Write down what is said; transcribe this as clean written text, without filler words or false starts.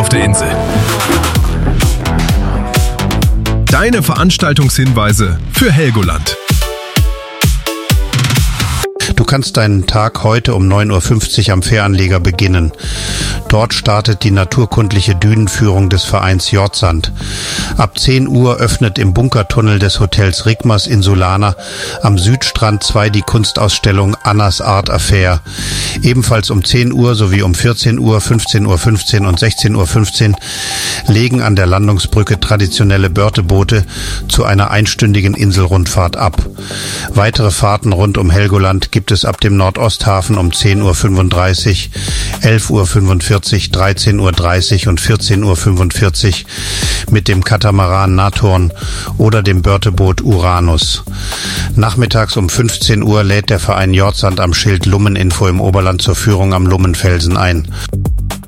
der Insel. Deine Veranstaltungshinweise für Helgoland. Du kannst deinen Tag heute um 9.50 Uhr am Fähranleger beginnen. Dort startet die naturkundliche Dünenführung des Vereins Jordsand. Ab 10 Uhr öffnet im Bunkertunnel des Hotels Rigmas Insulana am Südstrand 2 die Kunstausstellung Annas Art Affair. Ebenfalls um 10 Uhr sowie um 14 Uhr, 15.15 Uhr und 16.15 Uhr legen an der Landungsbrücke traditionelle Börteboote zu einer einstündigen Inselrundfahrt ab. Weitere Fahrten rund um Helgoland gibt es ab dem Nordosthafen um 10.35 Uhr, 11.45 Uhr, 13.30 Uhr und 14.45 Uhr mit dem Katamaran Nathorn oder dem Börteboot Uranus. Nachmittags um 15 Uhr lädt der Verein Jordsand am Schild Lummeninfo im Oberland zur Führung am Lummenfelsen ein.